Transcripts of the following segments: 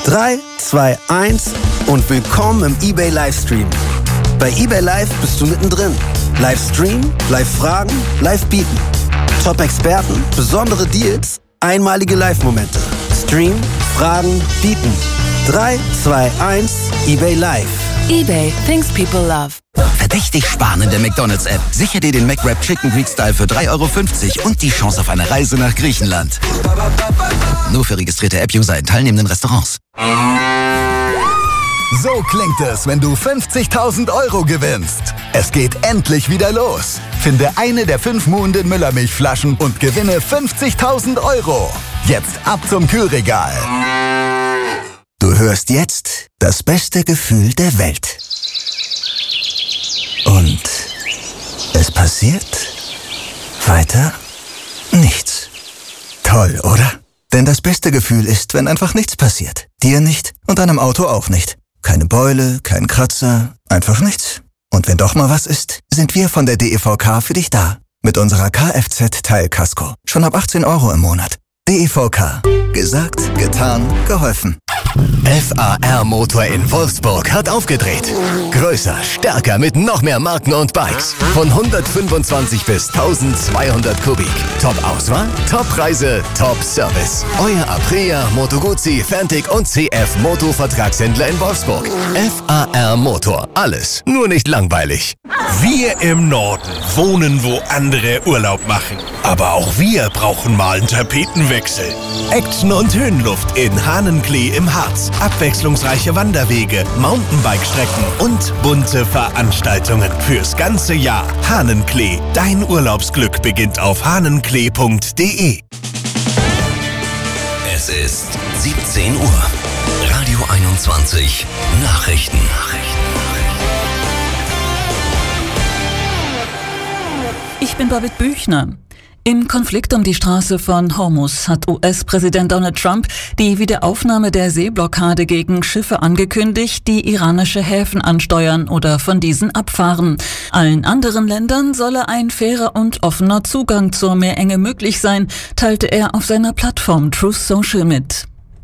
3, 2, 1 und willkommen im eBay Livestream. Bei eBay Live bist du mittendrin. Live streamen, live fragen, live bieten. Top-Experten, besondere Deals, einmalige Live-Momente. Stream, fragen, bieten. 3, 2, 1, eBay Live. eBay, things people love. Verdächtig sparen in der McDonald's-App. Sicher dir den McWrap Chicken Greek Style für 3,50 € und die Chance auf eine Reise nach Griechenland. Nur für registrierte App-User in teilnehmenden Restaurants. So klingt es, wenn du 50.000 € gewinnst. Es geht endlich wieder los. Finde eine der 5 Muhnden Müllermilchflaschen und gewinne 50.000 €. Jetzt ab zum Kühlregal. Du hörst jetzt das beste Gefühl der Welt. Und es passiert weiter nichts. Toll, oder? Denn das beste Gefühl ist, wenn einfach nichts passiert. Dir nicht und deinem Auto auch nicht. Keine Beule, kein Kratzer, einfach nichts. Und wenn doch mal was ist, sind wir von der DEVK für dich da. Mit unserer Kfz-Teilkasko. Schon ab 18 € im Monat. DEVK. Gesagt, getan, geholfen. FAR Motor in Wolfsburg hat aufgedreht. Größer, stärker mit noch mehr Marken und Bikes. Von 125 bis 1200 Kubik. Top-Auswahl, Top-Preise, Top-Service. Euer Aprilia, Moto Guzzi, Fentic und CF Moto Vertragshändler in Wolfsburg. FAR Motor. Alles, nur nicht langweilig. Wir im Norden wohnen, wo andere Urlaub machen. Aber auch wir brauchen mal einen Tapetenwechsel. Action und Höhenluft in Hahnenklee im Harz. Abwechslungsreiche Wanderwege, Mountainbike-Strecken und bunte Veranstaltungen fürs ganze Jahr. Hahnenklee. Dein Urlaubsglück beginnt auf hahnenklee.de. Es ist 17 Uhr. Radio 21. Nachrichten. Ich bin Babette Büchner. Im Konflikt um die Straße von Hormuz hat US-Präsident Donald Trump die Wiederaufnahme der Seeblockade gegen Schiffe angekündigt, die iranische Häfen ansteuern oder von diesen abfahren. Allen anderen Ländern solle ein fairer und offener Zugang zur Meerenge möglich sein, teilte er auf seiner Plattform Truth Social mit.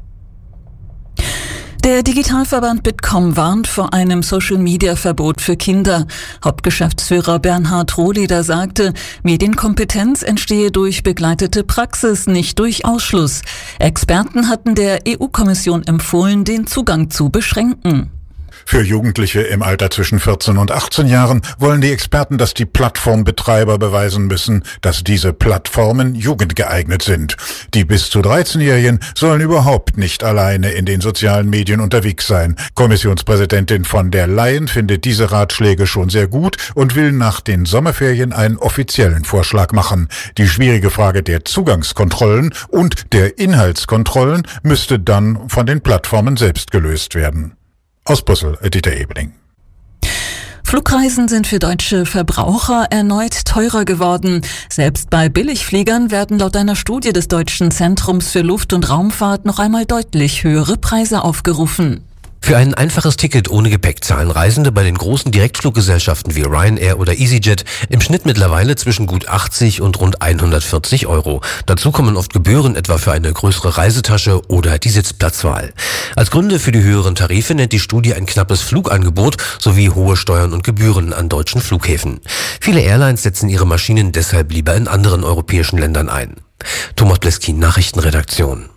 Der Digitalverband Bitkom warnt vor einem Social-Media-Verbot für Kinder. Hauptgeschäftsführer Bernhard Rohleder sagte, Medienkompetenz entstehe durch begleitete Praxis, nicht durch Ausschluss. Experten hatten der EU-Kommission empfohlen, den Zugang zu beschränken. Für Jugendliche im Alter zwischen 14 und 18 Jahren wollen die Experten, dass die Plattformbetreiber beweisen müssen, dass diese Plattformen jugendgeeignet sind. Die bis zu 13-Jährigen sollen überhaupt nicht alleine in den sozialen Medien unterwegs sein. Kommissionspräsidentin von der Leyen findet diese Ratschläge schon sehr gut und will nach den Sommerferien einen offiziellen Vorschlag machen. Die schwierige Frage der Zugangskontrollen und der Inhaltskontrollen müsste dann von den Plattformen selbst gelöst werden. Aus Brüssel, Dieter Ebeling. Flugreisen sind für deutsche Verbraucher erneut teurer geworden. Selbst bei Billigfliegern werden laut einer Studie des Deutschen Zentrums für Luft- und Raumfahrt noch einmal deutlich höhere Preise aufgerufen. Für ein einfaches Ticket ohne Gepäck zahlen Reisende bei den großen Direktfluggesellschaften wie Ryanair oder EasyJet im Schnitt mittlerweile zwischen gut 80 und rund 140 €. Dazu kommen oft Gebühren, etwa für eine größere Reisetasche oder die Sitzplatzwahl. Als Gründe für die höheren Tarife nennt die Studie ein knappes Flugangebot sowie hohe Steuern und Gebühren an deutschen Flughäfen. Viele Airlines setzen ihre Maschinen deshalb lieber in anderen europäischen Ländern ein. Thomas Bleskin, Nachrichtenredaktion.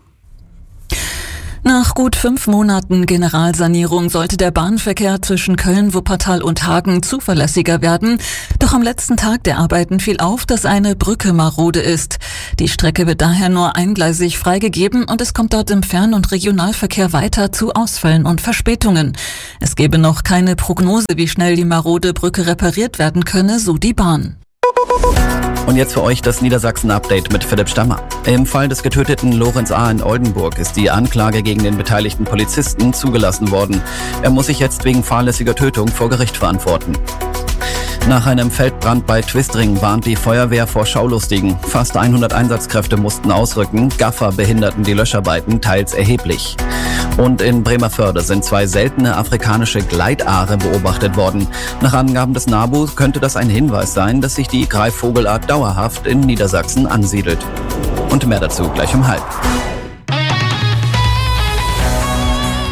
Nach gut 5 Monaten Generalsanierung sollte der Bahnverkehr zwischen Köln, Wuppertal und Hagen zuverlässiger werden. Doch am letzten Tag der Arbeiten fiel auf, dass eine Brücke marode ist. Die Strecke wird daher nur eingleisig freigegeben und es kommt dort im Fern- und Regionalverkehr weiter zu Ausfällen und Verspätungen. Es gebe noch keine Prognose, wie schnell die marode Brücke repariert werden könne, so die Bahn. Und jetzt für euch das Niedersachsen-Update mit Philipp Stammer. Im Fall des getöteten Lorenz A. in Oldenburg ist die Anklage gegen den beteiligten Polizisten zugelassen worden. Er muss sich jetzt wegen fahrlässiger Tötung vor Gericht verantworten. Nach einem Feldbrand bei Twistring warnt die Feuerwehr vor Schaulustigen. Fast 100 Einsatzkräfte mussten ausrücken. Gaffer behinderten die Löscharbeiten teils erheblich. Und in Bremervörde sind 2 seltene afrikanische Gleitaare beobachtet worden. Nach Angaben des NABU könnte das ein Hinweis sein, dass sich die Greifvogelart dauerhaft in Niedersachsen ansiedelt. Und mehr dazu gleich um 12:30.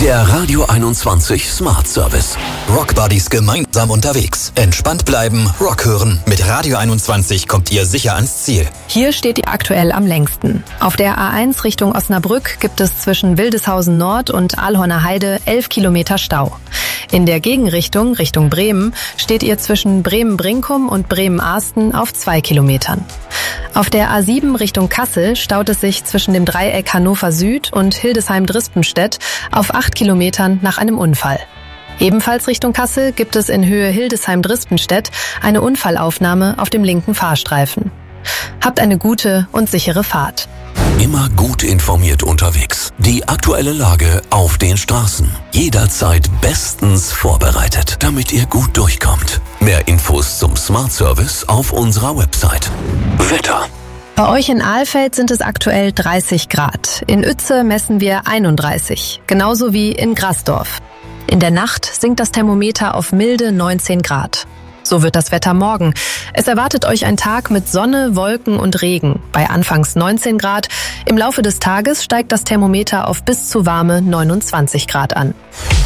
Der Radio 21 Smart Service. Rock Buddies gemeinsam unterwegs. Entspannt bleiben, Rock hören. Mit Radio 21 kommt ihr sicher ans Ziel. Hier steht ihr aktuell am längsten. Auf der A1 Richtung Osnabrück gibt es zwischen Wildeshausen Nord und Alhorner Heide 11 Kilometer Stau. In der Gegenrichtung, Richtung Bremen, steht ihr zwischen Bremen-Brinkum und Bremen-Ahsten auf 2 Kilometern. Auf der A7 Richtung Kassel staut es sich zwischen dem Dreieck Hannover Süd und Hildesheim-Drispenstedt auf 8 Kilometern nach einem Unfall. Ebenfalls Richtung Kassel gibt es in Höhe Hildesheim-Drispenstedt eine Unfallaufnahme auf dem linken Fahrstreifen. Habt eine gute und sichere Fahrt. Immer gut informiert unterwegs. Die aktuelle Lage auf den Straßen. Jederzeit bestens vorbereitet, damit ihr gut durchkommt. Mehr Infos zum Smart Service auf unserer Website. Wetter. Bei euch in Alfeld sind es aktuell 30 Grad. In Uetze messen wir 31, genauso wie in Grasdorf. In der Nacht sinkt das Thermometer auf milde 19 Grad. So wird das Wetter morgen. Es erwartet euch ein Tag mit Sonne, Wolken und Regen. Bei anfangs 19 Grad. Im Laufe des Tages steigt das Thermometer auf bis zu warme 29 Grad an.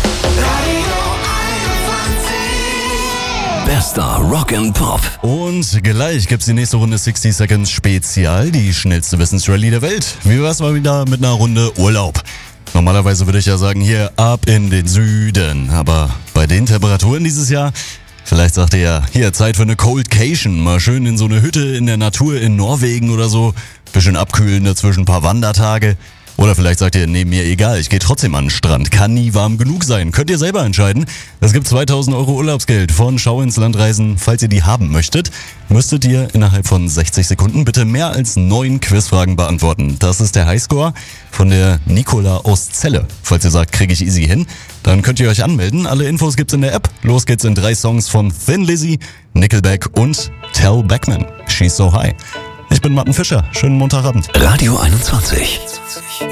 Bester Rock and Pop. Und gleich gibt's die nächste Runde 60 Seconds Spezial, die schnellste Wissensrallye der Welt. Wie wär's mal wieder mit einer Runde Urlaub? Normalerweise würde ich ja sagen, hier ab in den Süden. Aber bei den Temperaturen dieses Jahr, vielleicht sagt ihr ja, hier Zeit für eine Coldcation. Mal schön in so eine Hütte in der Natur in Norwegen oder so. Bisschen abkühlen dazwischen, ein paar Wandertage. Oder vielleicht sagt ihr, nee, mir egal, ich gehe trotzdem an den Strand. Kann nie warm genug sein. Könnt ihr selber entscheiden. Es gibt 2.000 € Urlaubsgeld von Schau ins Land Reisen. Falls ihr die haben möchtet, müsstet ihr innerhalb von 60 Sekunden bitte mehr als 9 Quizfragen beantworten. Das ist der Highscore von der Nicola aus Celle. Falls ihr sagt, kriege ich easy hin, dann könnt ihr euch anmelden. Alle Infos gibt's in der App. Los geht's in 3 Songs von Thin Lizzy, Nickelback und Tal Beckman. She's So High. Ich bin Martin Fischer. Schönen Montagabend. Radio 21.